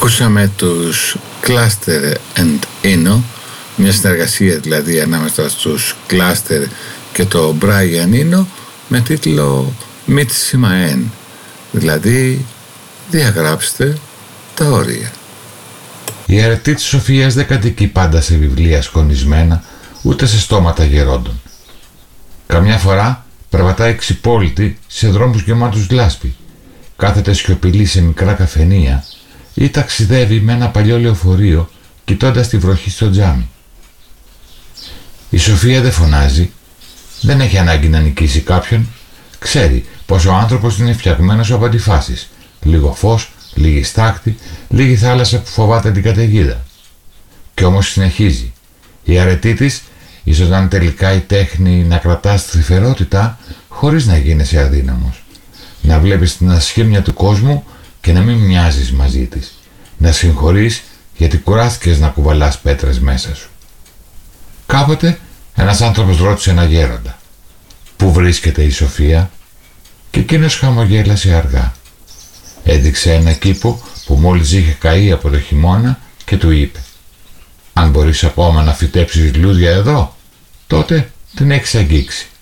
Ακούσαμε τους Cluster and Eno, μια συνεργασία δηλαδή ανάμεσα στους Cluster και το Brian Eno με τίτλο Mitsima En, δηλαδή διαγράψτε τα όρια. Η αρετή της Σοφίας δεν κατοικεί πάντα σε βιβλία σκονισμένα, ούτε σε στόματα γερόντων. Καμιά φορά περπατάει ξυπόλυτη σε δρόμους γεμάτους λάσπη, κάθεται σιωπηλή σε μικρά καφενεία ή ταξιδεύει με ένα παλιό λεωφορείο κοιτώντας τη βροχή στο τζάμι. Η Σοφία δεν φωνάζει, δεν έχει ανάγκη να νικήσει κάποιον, ξέρει πως ο άνθρωπος είναι φτιαγμένος από αντιφάσεις, λίγο φως, λίγη στάχτη, λίγη θάλασσα που φοβάται την καταιγίδα. Κι όμως συνεχίζει. Η αρετή της ίσως να είναι τελικά η τέχνη να κρατάς τρυφερότητα χωρίς να γίνεσαι αδύναμος. Να βλέπεις την ασχήμια του κόσμου και να μην μοιάζεις μαζί της. Να συγχωρείς γιατί κουράστηκες να κουβαλάς πέτρες μέσα σου. Κάποτε ένας άνθρωπος ρώτησε ένα γέροντα «Πού βρίσκεται η Σοφία?» και εκείνος χαμογέλασε αργά. Έδειξε ένα κήπο που μόλις είχε καεί από το χειμώνα και του είπε «Αν μπορείς ακόμα να φυτέψεις λούδια εδώ, τότε την έχεις αγγίξει».